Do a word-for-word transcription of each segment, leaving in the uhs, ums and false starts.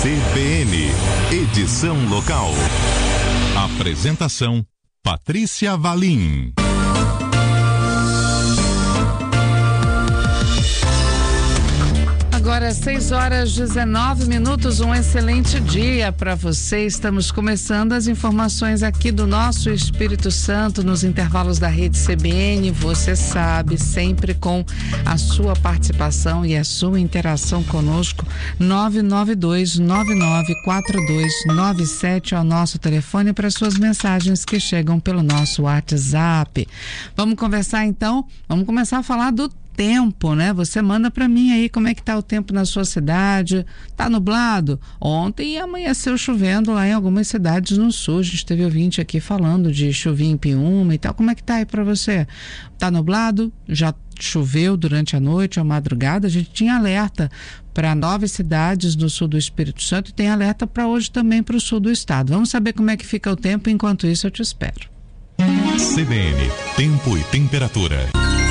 C B N, edição local. Apresentação: Patrícia Valim. Agora, seis horas e dezenove minutos, um excelente dia para você. Estamos começando as informações aqui do nosso Espírito Santo nos intervalos da Rede C B N. Você sabe, sempre com a sua participação e a sua interação conosco. nove nove dois, nove nove quatro dois, nove sete é o nosso telefone para suas mensagens que chegam pelo nosso WhatsApp. Vamos conversar então? Vamos começar a falar do tempo, né? Você manda para mim aí como é que tá o tempo na sua cidade. Tá nublado? Ontem amanheceu chovendo lá em algumas cidades no sul. A gente teve ouvinte aqui falando de chuvinha em Piúma e tal. Como é que tá aí para você? Tá nublado? Já choveu durante a noite, a madrugada? A gente tinha alerta para nove cidades do sul do Espírito Santo e tem alerta para hoje também para o sul do estado. Vamos saber como é que fica o tempo. Enquanto isso, eu te espero. C B N, tempo e temperatura.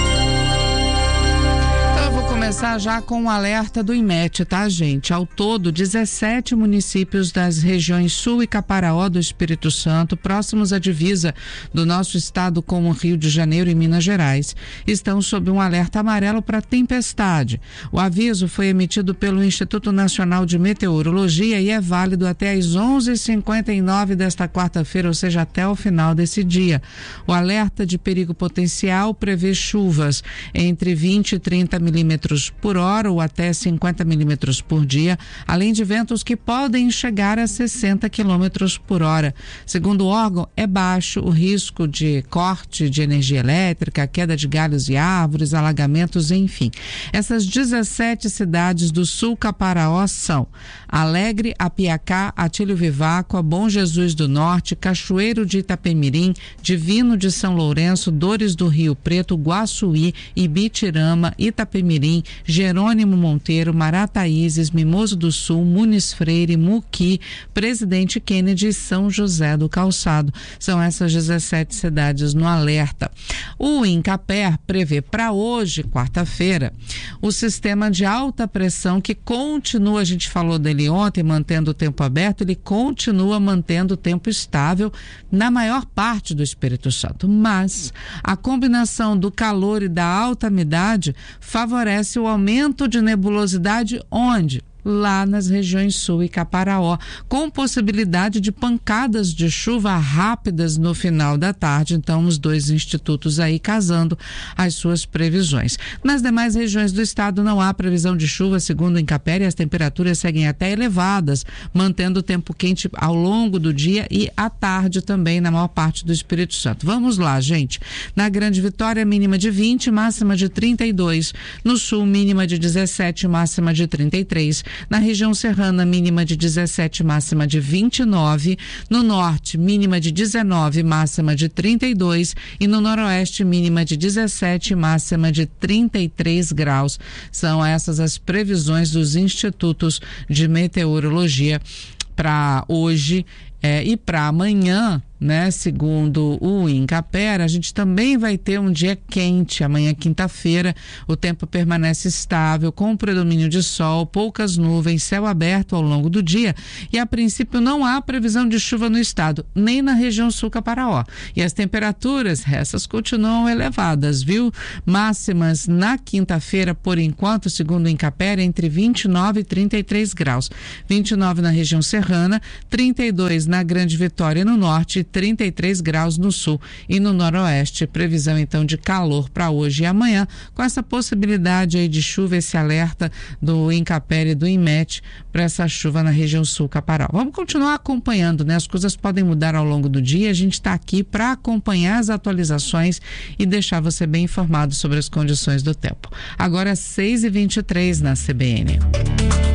Começar já com o alerta do INMET, tá, gente? Ao todo, dezessete municípios das regiões Sul e Caparaó do Espírito Santo, próximos à divisa do nosso estado com o Rio de Janeiro e Minas Gerais, estão sob um alerta amarelo para tempestade. O aviso foi emitido pelo Instituto Nacional de Meteorologia e é válido até às onze e cinquenta e nove desta quarta-feira, ou seja, até o final desse dia. O alerta de perigo potencial prevê chuvas entre vinte e trinta milímetros por hora ou até cinquenta milímetros por dia, além de ventos que podem chegar a sessenta quilômetros por hora. Segundo o órgão, é baixo o risco de corte de energia elétrica, queda de galhos e árvores, alagamentos, enfim. Essas dezessete cidades do sul Caparaó são Alegre, Apiacá, Atílio Viváqua, Bom Jesus do Norte, Cachoeiro de Itapemirim, Divino de São Lourenço, Dores do Rio Preto, Guaçuí, Ibitirama, Itapemirim, Jerônimo Monteiro, Marataízes, Mimoso do Sul, Muniz Freire, Muqui, Presidente Kennedy e São José do Calçado. São essas dezessete cidades no alerta. O INCAPER prevê para hoje, quarta-feira, o sistema de alta pressão que continua, a gente falou dele ontem, mantendo o tempo aberto, ele continua mantendo o tempo estável na maior parte do Espírito Santo. Mas a combinação do calor e da alta umidade favorece o aumento de nebulosidade onde? Lá nas regiões Sul e Caparaó, com possibilidade de pancadas de chuva rápidas no final da tarde. Então, os dois institutos aí casando as suas previsões. Nas demais regiões do estado não há previsão de chuva, segundo o INCAPER, e as temperaturas seguem até elevadas, mantendo o tempo quente ao longo do dia e à tarde também na maior parte do Espírito Santo. Vamos lá, gente. Na Grande Vitória, mínima de vinte, máxima de trinta e dois. No Sul, mínima de dezessete, máxima de trinta e três. Na região serrana, mínima de dezessete, máxima de vinte e nove. No norte, mínima de dezenove, máxima de trinta e dois. E no noroeste, mínima de dezessete, máxima de trinta e três graus. São essas as previsões dos institutos de meteorologia para hoje é, e para amanhã. Né? Segundo o INCAPER, a gente também vai ter um dia quente. Amanhã, quinta-feira, o tempo permanece estável, com predomínio de sol, poucas nuvens, céu aberto ao longo do dia. E, a princípio, não há previsão de chuva no estado, nem na região sul Caparaó. E as temperaturas, essas continuam elevadas, viu? Máximas na quinta-feira, por enquanto, segundo o INCAPER, entre vinte e nove e trinta e três graus. vinte e nove na região serrana, trinta e dois na Grande Vitória no norte, trinta e três graus no sul e no noroeste. Previsão então de calor para hoje e amanhã, com essa possibilidade aí de chuva, esse alerta do INCAPER e do INMET para essa chuva na região sul Caparaó. Vamos continuar acompanhando, né? As coisas podem mudar ao longo do dia, a gente está aqui para acompanhar as atualizações e deixar você bem informado sobre as condições do tempo. Agora seis e vinte e três na C B N.